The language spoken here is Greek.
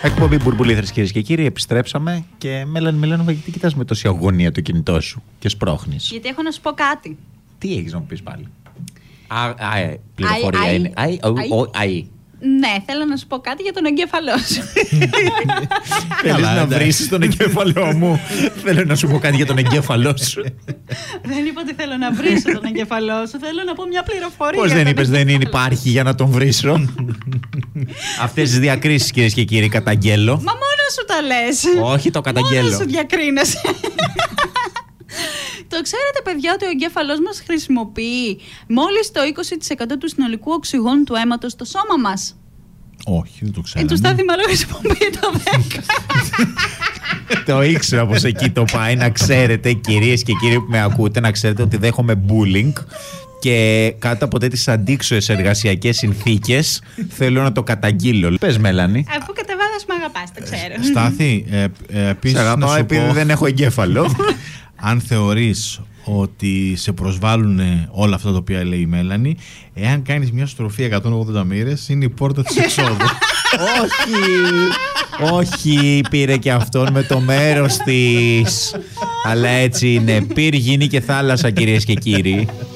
Εκπομπή Μπουρμπουλήθρες, κυρίες και κύριοι, επιστρέψαμε και Μέλανη Μιλάνοβα, γιατί κοιτάς με τόση αγωνία το κινητό σου και σπρώχνεις? Γιατί έχω να σου πω κάτι. Τι έχεις να μου πεις πάλι? Πληροφορία είναι. Ναι, θέλω να σου πω κάτι για τον εγκέφαλό σου. Θέλεις να βρήσεις τον εγκέφαλό μου? Θέλω να σου πω κάτι για τον εγκέφαλό σου. Δεν είπα ότι θέλω να βρίσω τον εγκέφαλό σου. Θέλω να πω μια πληροφορία. Πώς δεν είπες δεν υπάρχει για να τον βρίσω? Αυτές τις διακρίσεις, κυρίες και κύριοι, καταγγέλλω. Μα μόνο σου τα λες. Όχι, το καταγγέλλω. Μόνο σου διακρίνεσαι. Το ξέρετε, παιδιά, ότι ο εγκέφαλός μας χρησιμοποιεί μόλις το 20% του συνολικού οξυγόνου του αίματος στο σώμα μας? Όχι, δεν το ξέρω. Του Στάθη μάλλον χρησιμοποιεί το 10%. Το ήξερα πως εκεί το πάει. Να ξέρετε, κυρίες και κύριοι που με ακούτε, να ξέρετε ότι δέχομαι bullying και κάτω από τέτοιες αντίξωες εργασιακές συνθήκες θέλω να το καταγγείλω. Πες, Μέλανη. Αφού κατά βάθος με αγαπάς, το ξέρω. Στάθη, επίσης Σε να αγαπάω σου επειδή πω, δεν έχω εγκέφαλο. αν θεωρείς ότι σε προσβάλλουν όλα αυτά τα οποία λέει η Μέλανη, εάν κάνεις μια στροφή 180 μοίρες, είναι η πόρτα της εξόδου. Όχι, πήρε και αυτόν με το μέρος της. Αλλά έτσι είναι. Πύρ, γη και θάλασσα, κυρίες και κύριοι.